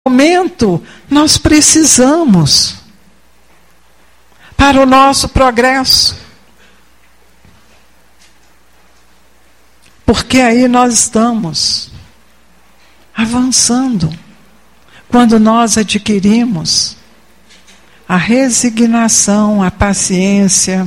momento nós precisamos para o nosso progresso. Porque aí nós estamos avançando quando nós adquirimos a resignação, a paciência.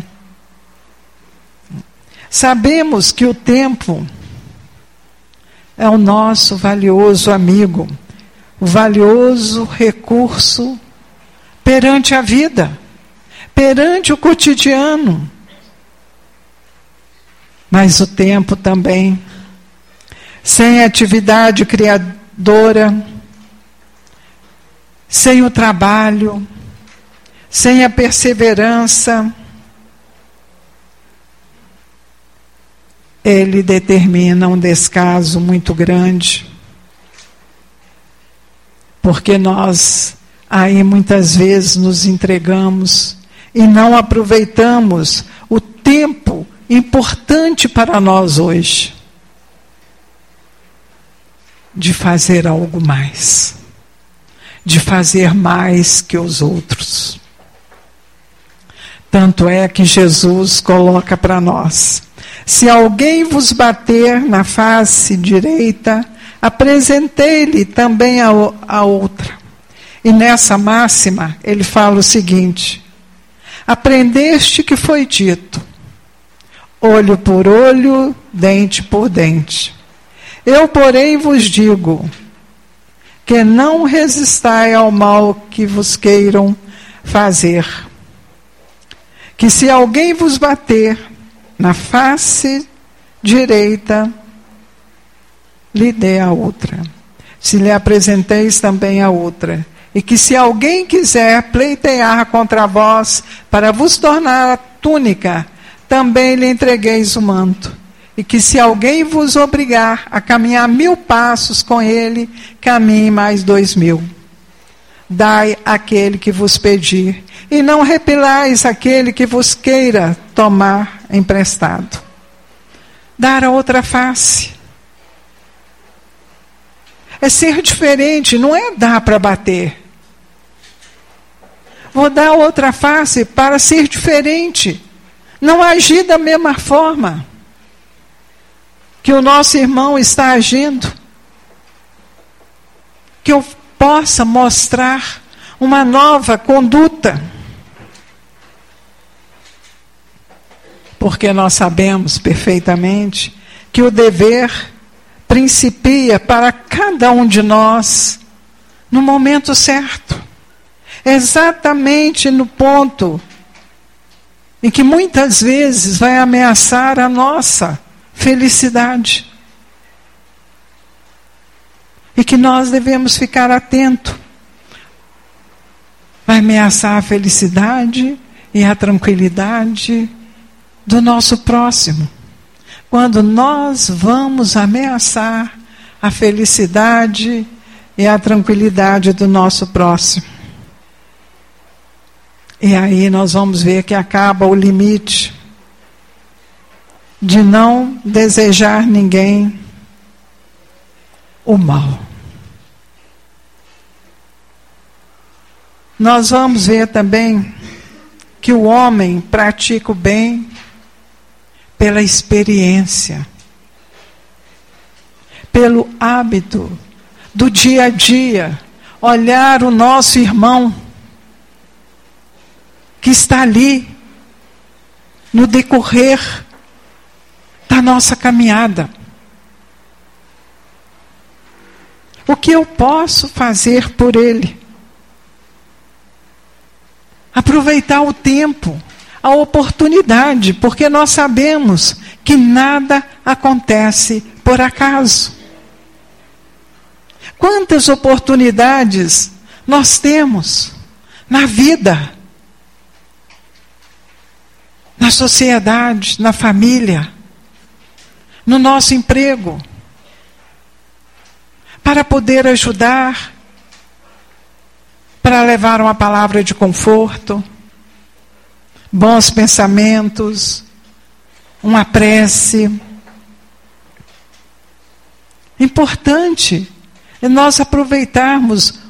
Sabemos que o tempo é o nosso valioso amigo, o valioso recurso perante a vida, perante o cotidiano. Mas o tempo também, sem atividade criadora, sem o trabalho, sem a perseverança, ele determina um descaso muito grande. Porque nós aí muitas vezes nos entregamos e não aproveitamos o tempo importante para nós hoje de fazer algo mais, de fazer mais que os outros. Tanto é que Jesus coloca para nós: se alguém vos bater na face direita, apresentei-lhe também a outra. E nessa máxima ele fala o seguinte: aprendeste que foi dito, olho por olho, dente por dente. Eu, porém, vos digo que não resistai ao mal que vos queiram fazer. Que se alguém vos bater na face direita, lhe dê a outra. Se lhe apresenteis também a outra. E que se alguém quiser pleitear contra vós para vos tornar a túnica, também lhe entregueis o manto. E que se alguém vos obrigar a caminhar 1000 passos com ele, caminhe mais 2000. Dai àquele que vos pedir, e não repelais aquele que vos queira tomar emprestado. Dar a outra face. É ser diferente, não é dar para bater. Vou dar a outra face para ser diferente. Não agir da mesma forma que o nosso irmão está agindo. Que eu possa mostrar uma nova conduta. Porque nós sabemos perfeitamente que o dever principia para cada um de nós no momento certo. Exatamente no ponto em que muitas vezes vai ameaçar a nossa felicidade. E que nós devemos ficar atentos. Vai ameaçar a felicidade e a tranquilidade do nosso próximo. Quando nós vamos ameaçar a felicidade e a tranquilidade do nosso próximo. E aí nós vamos ver que acaba o limite de não desejar ninguém o mal. Nós vamos ver também que o homem pratica o bem pela experiência, pelo hábito do dia a dia, olhar o nosso irmão que está ali no decorrer da nossa caminhada. O que eu posso fazer por ele? Aproveitar o tempo, a oportunidade, porque nós sabemos que nada acontece por acaso. Quantas oportunidades nós temos na vida, na sociedade, na família, no nosso emprego, para poder ajudar, para levar uma palavra de conforto, bons pensamentos, uma prece. Importante é nós aproveitarmos